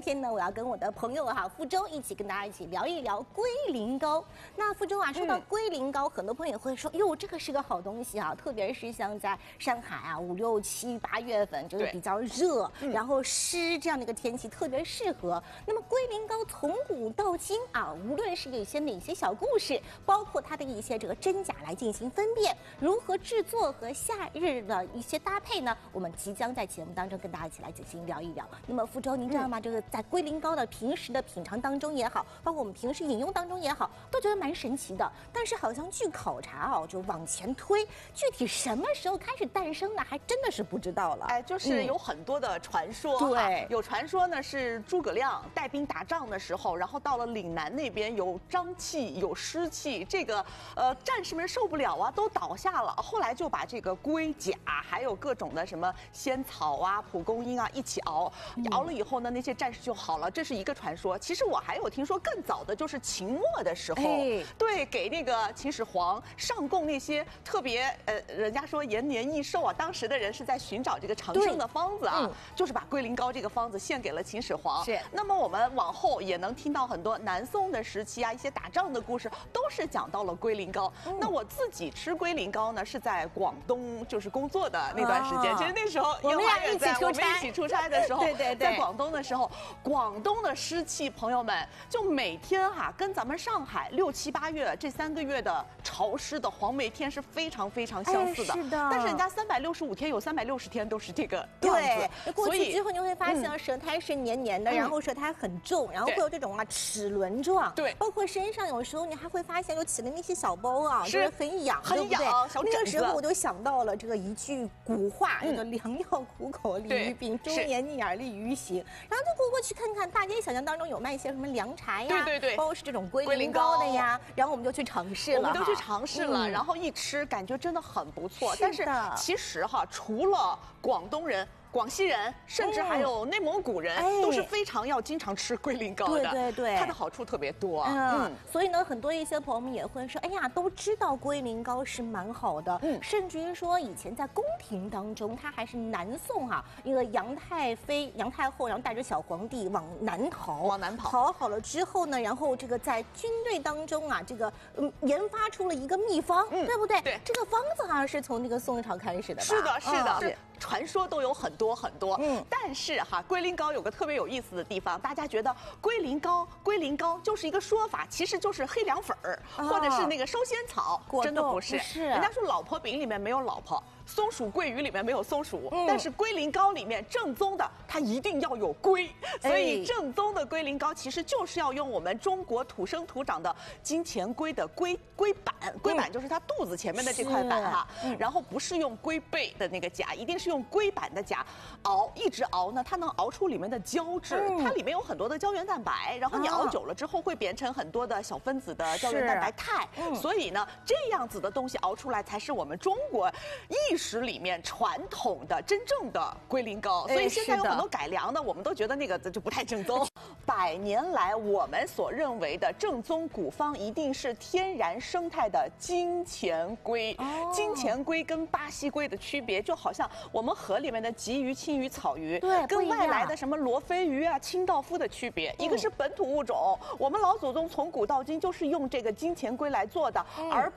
天呢，我要跟我的朋友傅周一起跟大家一起聊一聊龟苓膏。那傅周说到龟苓膏，很多朋友也会说，哟，这个是个好东西特别是像在上海5、6、7、8月份，就是比较热，然后湿这样的一个天气，特别适合。那么龟苓膏从古到今无论是有些哪些小故事，包括它的一些这个真假来进行分辨，如何制作和夏日的一些搭配呢？我们即将在节目当中跟大家一起来进行聊一聊。那么傅周，您知道吗？这个在龟苓膏的平时的品尝当中也好，包括我们平时饮用当中也好，都觉得蛮神奇的。但是好像据考察就往前推，具体什么时候开始诞生的，还真的是不知道了。 就是有很多的传说。 对， 有传说呢是诸葛亮带兵打仗的时候，然后到了岭南那边有瘴气、有湿气，这个战士们受不了都倒下了。后来就把这个龟甲还有各种的什么仙草蒲公英一起熬了以后呢，那些战士就好了。这是一个传说。其实我还有听说更早的，就是秦末的时候，对，给那个秦始皇上贡那些特别人家说延年益寿当时的人是在寻找这个长生的方子就是把龟苓膏这个方子献给了秦始皇。 是。 那么我们往后也能听到很多南宋的时期一些打仗的故事，都是讲到了龟苓膏。那我自己吃龟苓膏呢，是在广东就是工作的那段时间。其实那时候我们俩一起出差的时候， 对， 在广东的时候，广东的湿气，朋友们就每天跟咱们上海6、7、8月这3个月的潮湿的黄梅天是非常非常相似的。 是的。 但是人家365天有360天都是这个样子。 对，过去之后你会发现舌苔是黏黏的，然后舌苔很重，然后会有这种齿轮状。 对， 包括身上有时候你还会发现就起了那些小包就是很痒， 很痒，小疹子。 那个时候我就想到了这个一句古话，叫做良药苦口利于病，中年逆耳利于行。然后就过去看看大街小巷当中有卖一些什么凉茶呀， 对， 包括是这种龟苓膏的呀，然后我们就去尝试了。 我们都去尝试了，然后一吃感觉真的很不错。但是其实除了广东人、广西人，甚至还有内蒙古人，都是非常要经常吃龟苓膏的。对，它的好处特别多。 所以呢，很多一些朋友们也会说，哎呀，都知道龟苓膏是蛮好的，甚至于说以前在宫廷当中，它还是南宋一个杨太妃、杨太后，然后带着小皇帝往南跑，跑好了之后呢，然后这个在军队当中这个研发出了一个秘方，对不对？ 对， 这个方子好像是从那个宋朝开始的吧？ 是的。传说都有很多很多，但是龟苓膏有个特别有意思的地方，大家觉得龟苓膏就是一个说法，其实就是黑凉粉或者是那个收仙草，真的不是。人家说老婆饼里面没有老婆，松鼠桂鱼里面没有松鼠，但是龟苓膏里面正宗的它一定要有龟，所以正宗的龟苓膏其实就是要用我们中国土生土长的金钱龟的龟板就是它肚子前面的这块板然后不是用龟背的那个甲，一定是用龟板的甲一直熬呢，它能熬出里面的胶质，它里面有很多的胶原蛋白，然后你熬久了之后会变成很多的小分子的胶原蛋白肽，所以呢这样子的东西熬出来才是我们中国意识里面传统的真正的龟苓膏。所以现在有很多改良的，我们都觉得那个就不太正宗。100年来我们所认为的正宗古方一定是天然生态的金钱龟。金钱龟跟巴西龟的区别，就好像我们河里面的鲫鱼、青鱼、草鱼，跟外来的什么罗非鱼清道夫的区别。一个是本土物种，我们老祖宗从古到今就是用这个金钱龟来做的，而